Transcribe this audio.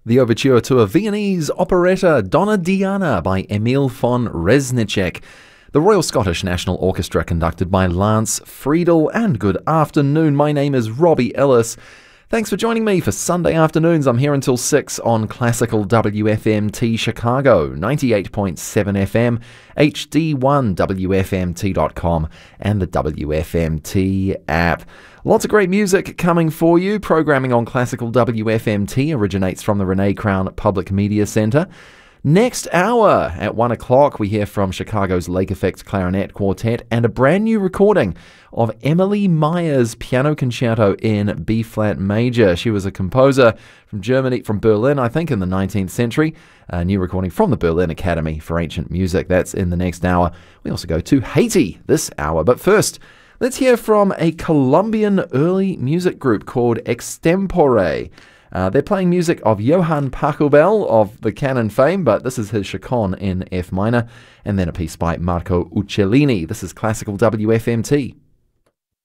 The overture to a Viennese operetta, Donna Diana, by Emil von Reznicek. The Royal Scottish National Orchestra, conducted by Lance Friedel. And good afternoon, my name is Robbie Ellis. Thanks for joining me for Sunday afternoons. I'm here until 6 on Classical WFMT Chicago, 98.7 FM, HD1 WFMT.com, and the WFMT app. Lots of great music coming for you. Programming on Classical WFMT originates from the Renee Crown Public Media Center. Next hour at 1 o'clock, we hear from Chicago's Lake Effect Clarinet Quartet and a brand new recording of Emily Meyer's Piano Concerto in B-flat major. She was a composer from Germany, from Berlin, I think, in the 19th century. A new recording from the Berlin Academy for Ancient Music. That's in the next hour. We also go to Haiti this hour. But first, let's hear from a Colombian early music group called Extempore. They're playing music of Johann Pachelbel of the canon fame, but this is his Chaconne in F minor, and then a piece by Marco Uccellini. This is Classical WFMT.